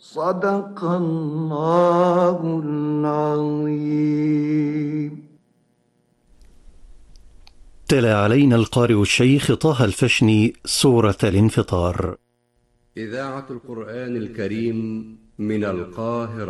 صدق الله العظيم. تلا علينا القارئ الشيخ طه الفشني سورة الانفطار. إذاعة القرآن الكريم من القاهرة.